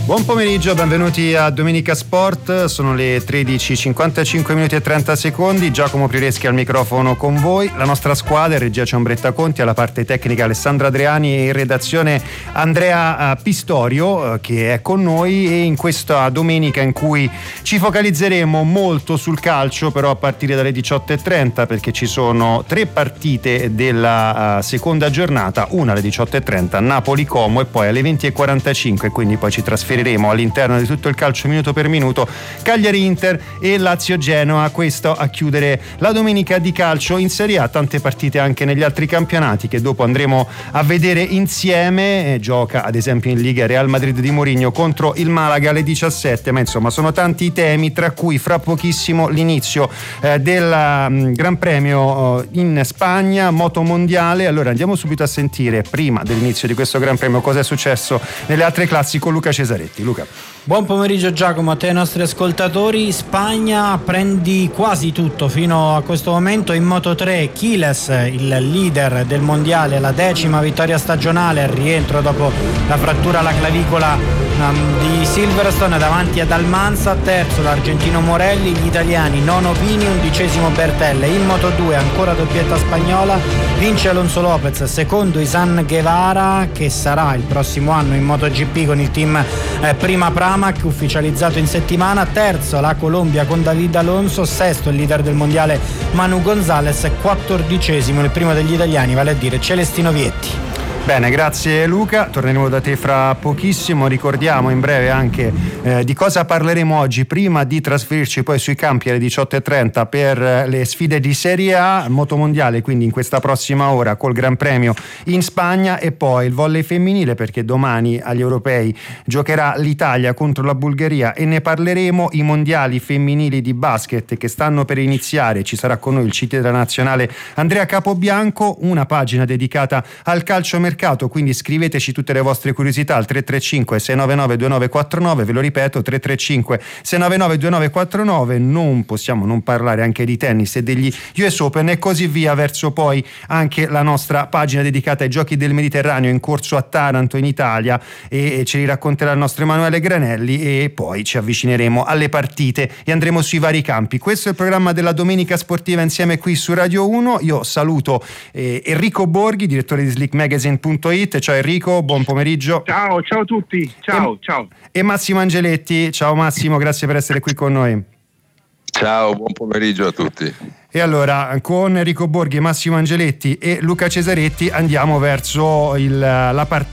Buon pomeriggio, benvenuti a Domenica Sport, sono le 13:55 minuti e 30 secondi, Giacomo Prireschi al microfono con voi, la nostra squadra, in regia c'è Ombretta Conti, alla parte tecnica Alessandra Adriani e in redazione Andrea Pistorio che è con noi, e in questa domenica in cui ci focalizzeremo molto sul calcio, però a partire dalle 18:30, perché ci sono 3 partite della seconda giornata, una alle 18:30, Napoli-Como, e poi alle 20:45, quindi poi ci trasferiremo all'interno di tutto il calcio minuto per minuto, Cagliari-Inter e Lazio-Genoa, questo a chiudere la domenica di calcio in Serie A. Tante partite anche negli altri campionati che dopo andremo a vedere insieme. Gioca ad esempio in Liga Real Madrid di Mourinho contro il Malaga alle 17, ma insomma sono tanti i temi, tra cui fra pochissimo l'inizio del Gran Premio in Spagna, moto mondiale. Allora andiamo subito a sentire, prima dell'inizio di questo Gran Premio, cosa è successo nelle altre classi con Luca Cesaretti. Luca. Buon pomeriggio Giacomo, a te e ai nostri ascoltatori. Spagna, prendi quasi tutto fino a questo momento. In Moto3 Quiles, il leader del mondiale, la 10ª vittoria stagionale, al rientro dopo la frattura alla clavicola di Silverstone, davanti ad Almanza. Terzo l'argentino Morelli, gli italiani nono Pini, 11° Bertelle. In Moto2 ancora doppietta spagnola, vince Alonso Lopez, secondo Izan Guevara, che sarà il prossimo anno in MotoGP con il team Prima Pramac, ufficializzato in settimana. Terzo la Colombia con David Alonso, sesto il leader del mondiale Manu Gonzalez, 14° il primo degli italiani, vale a dire Celestino Vietti. Bene, grazie Luca, torneremo da te fra pochissimo. Ricordiamo in breve anche di cosa parleremo oggi, prima di trasferirci poi sui campi alle 18:30 per le sfide di Serie A, motomondiale quindi in questa prossima ora col Gran Premio in Spagna, e poi il volley femminile, perché domani agli europei giocherà l'Italia contro la Bulgaria e ne parleremo. I mondiali femminili di basket che stanno per iniziare, ci sarà con noi il CT della nazionale Andrea Capobianco, una pagina dedicata al calcio mercato, quindi scriveteci tutte le vostre curiosità al 335 699 2949, ve lo ripeto 335 699 2949. Non possiamo non parlare anche di tennis e degli US Open e così via, verso poi anche la nostra pagina dedicata ai giochi del Mediterraneo in corso a Taranto in Italia, e ce li racconterà il nostro Emanuele Granelli, e poi ci avvicineremo alle partite e andremo sui vari campi. Questo è il programma della Domenica Sportiva insieme qui su Radio 1. Io saluto Enrico Borghi, direttore di slickmagazine.it. Ciao Enrico, buon pomeriggio. Ciao a tutti, ciao. E Massimo Angeletti, ciao Massimo, grazie per essere qui con noi. Ciao, buon pomeriggio a tutti. E allora, con Enrico Borghi, Massimo Angeletti e Luca Cesaretti andiamo verso la parte